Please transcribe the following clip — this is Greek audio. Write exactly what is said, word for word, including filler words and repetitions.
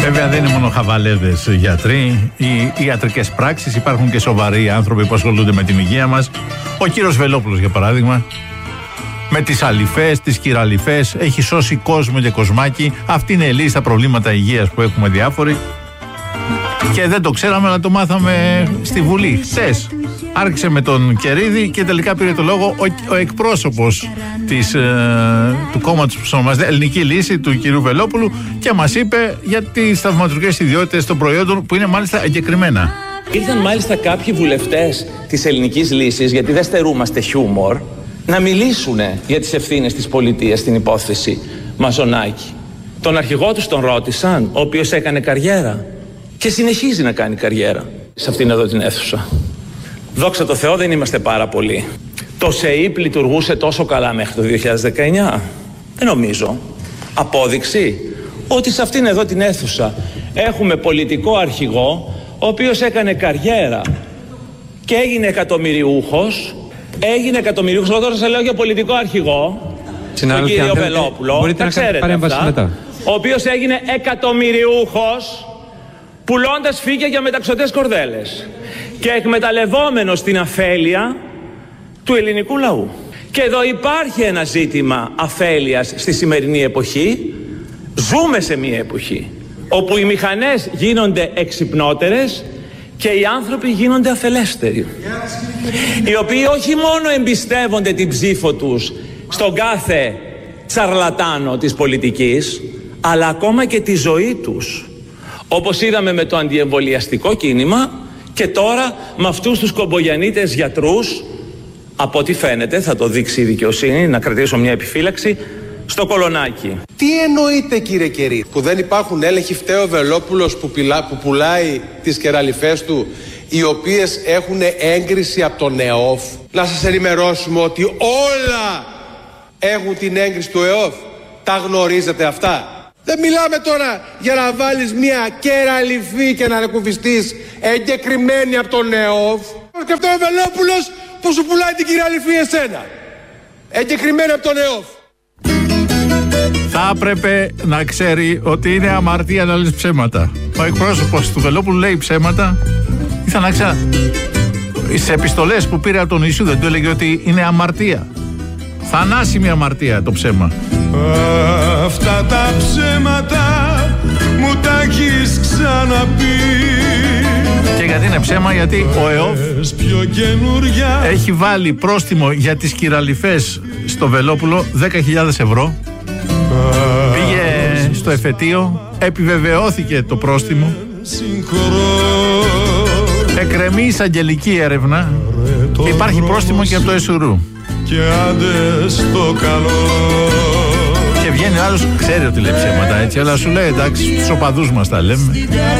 Βέβαια δεν είναι μόνο χαβαλέδες γιατροί ή ιατρικές πράξεις, υπάρχουν και σοβαροί άνθρωποι που ασχολούνται με την υγεία μας. Ο κύριος Βελόπουλος, για παράδειγμα, με τις αληφές, τις κυραληφές, έχει σώσει κόσμο και κοσμάκι. Αυτή είναι η λύση στα προβλήματα υγείας που έχουμε διάφοροι. Και δεν το ξέραμε, αλλά το μάθαμε στη Βουλή χθες. Άρχισε με τον Κερίδη και τελικά πήρε το λόγο ο, ο εκπρόσωπος της, ε, του κόμματος που ονομάζεται Ελληνική Λύση, του κυρίου Βελόπουλου, και μας είπε για τις θαυματουργές ιδιότητες των προϊόντων που είναι μάλιστα εγκεκριμένα. Ήρθαν μάλιστα κάποιοι βουλευτές της Ελληνικής Λύσης, γιατί δεν στερούμαστε χιούμορ, να μιλήσουν για τις ευθύνες της πολιτείας στην υπόθεση Μαζονάκη. Τον αρχηγό τους τον ρώτησαν, ο οποίος έκανε καριέρα και συνεχίζει να κάνει καριέρα σε αυτήν εδώ την αίθουσα. Δόξα τω Θεώ, δεν είμαστε πάρα πολλοί. Το ΣΕΙΠ λειτουργούσε τόσο καλά μέχρι το δύο χιλιάδες δεκαεννιά? Δεν νομίζω. Απόδειξη ότι σε αυτήν εδώ την αίθουσα έχουμε πολιτικό αρχηγό, ο οποίος έκανε καριέρα και έγινε εκατομμυριούχος. Έγινε εκατομμυριούχος. Εγώ τώρα σας λέω για πολιτικό αρχηγό, τον κύριο Βελόπουλο, τα ξέρετε αυτά, μετά. Ο οποίος έγινε εκατομμυριούχος πουλώντας φύκια για μεταξωτές κορδέλες και εκμεταλλευόμενος την αφέλεια του ελληνικού λαού. Και εδώ υπάρχει ένα ζήτημα αφέλειας στη σημερινή εποχή. Ζούμε σε μια εποχή όπου οι μηχανές γίνονται εξυπνότερες και οι άνθρωποι γίνονται αφελέστεροι, οι οποίοι όχι μόνο εμπιστεύονται την ψήφο τους στον κάθε τσαρλατάνο της πολιτικής, αλλά ακόμα και τη ζωή τους, όπως είδαμε με το αντιεμβολιαστικό κίνημα και τώρα με αυτούς τους κομπογιανίτες γιατρούς, από ό,τι φαίνεται, θα το δείξει η δικαιοσύνη, να κρατήσω μια επιφύλαξη, στο Κολονάκι. Τι εννοείτε, κύριε Κερί, που δεν υπάρχουν έλεγχοι? Φταίει ο Βελόπουλος που, πουλά, που πουλάει τις κεραλιφές του, οι οποίες έχουν έγκριση από τον ΕΟΦ? Να σας ενημερώσουμε ότι όλα έχουν την έγκριση του ΕΟΦ. Τα γνωρίζετε αυτά? Δεν μιλάμε τώρα για να βάλεις μια κεραλιφή και να ανακουφιστείς εγκεκριμένη από τον ΕΟΦ. Και αυτό ο Βελόπουλος που σου πουλάει την κεραλιφή εσένα, εγκεκριμένη από τον ΕΟΦ. Θα έπρεπε να ξέρει ότι είναι αμαρτία να λες ψέματα. Ο εκπρόσωπος του Βελόπουλου λέει ψέματα. Ήθελα να ξέρω, στις επιστολές που πήρε από τον Ιησού δεν του έλεγε ότι είναι αμαρτία? Θανάσιμη αμαρτία το ψέμα. Αυτά τα ψέματα μου τα έχεις ξαναπεί. Και γιατί είναι ψέμα? Γιατί ο ΕΟΦ έχει βάλει πρόστιμο για τις κυραλιφές στο Βελόπουλο δέκα χιλιάδες ευρώ. Πήγε στο εφετείο, επιβεβαιώθηκε το πρόστιμο, εκκρεμεί εισαγγελική έρευνα και υπάρχει πρόστιμο και από το ΕΣΟΥΡΟΥ. Και άντε στο καλό. Και βγαίνει ο άλλος, ξέρει ότι λέει ψέματα έτσι, αλλά σου λέει εντάξει, στους οπαδούς μας τα λέμε.